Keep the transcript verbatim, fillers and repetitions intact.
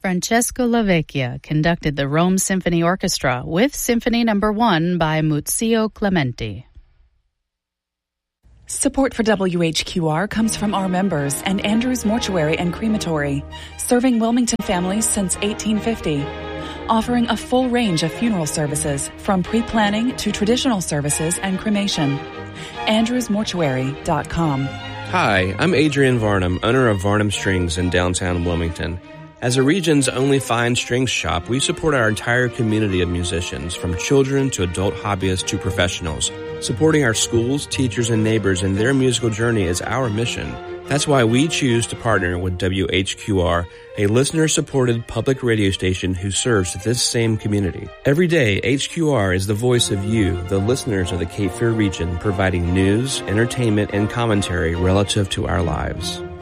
Francesco Lavecchia conducted the Rome Symphony Orchestra with Symphony Number One by Muzio Clementi. Support for W H Q R comes from our members and Andrews Mortuary and Crematory, serving Wilmington families since eighteen fifty. Offering a full range of funeral services, from pre-planning to traditional services and cremation. andrews mortuary dot com. Hi, I'm Adrian Varnum, owner of Varnum Strings in downtown Wilmington. As a region's only fine strings shop, we support our entire community of musicians, from children to adult hobbyists to professionals. Supporting our schools, teachers, and neighbors in their musical journey is our mission. That's why we choose to partner with W H Q R, a listener-supported public radio station who serves this same community. Every day, H Q R is the voice of you, the listeners of the Cape Fear region, providing news, entertainment, and commentary relative to our lives.